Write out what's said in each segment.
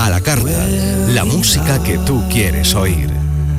A la carta, la música que tú quieres oír.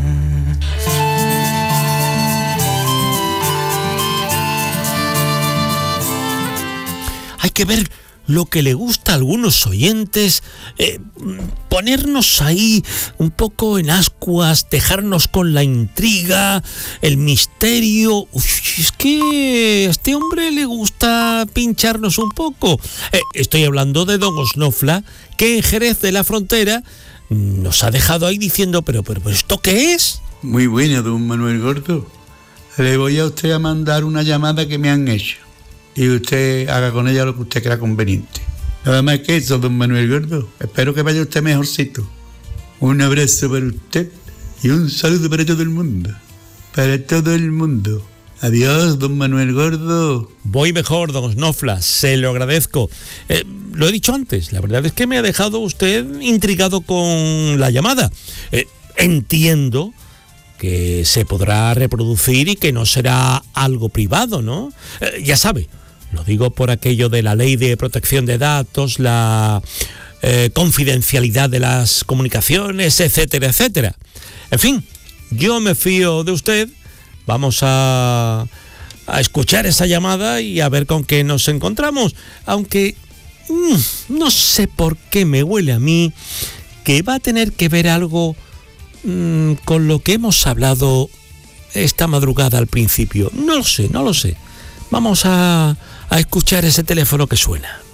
Hay que ver lo que le gusta a algunos oyentes, ponernos ahí un poco en ascuas, dejarnos con la intriga, el misterio. Es que a este hombre le gusta pincharnos un poco. Estoy hablando de don Osnofla, que en Jerez de la Frontera nos ha dejado ahí diciendo, pero ¿esto qué es? Muy buena, don Manuel Gordo. Le voy a usted a mandar una llamada que me han hecho. Y usted haga con ella lo que usted crea conveniente. Nada más que eso, don Manuel Gordo. Espero que vaya usted mejorcito. Un abrazo para usted y un saludo para todo el mundo. Para todo el mundo. Adiós, don Manuel Gordo. Voy mejor, don Osnofla, se lo agradezco. Lo he dicho antes, la verdad es que me ha dejado usted intrigado con la llamada. Entiendo que se podrá reproducir y que no será algo privado, ¿no? Ya sabe, lo digo por aquello de la ley de protección de datos, la confidencialidad de las comunicaciones, etcétera, etcétera. En fin, yo me fío de usted. Vamos a escuchar esa llamada y a ver con qué nos encontramos. Aunque no sé por qué me huele a mí que va a tener que ver algo con lo que hemos hablado esta madrugada al principio. No lo sé. Vamos a escuchar ese teléfono que suena.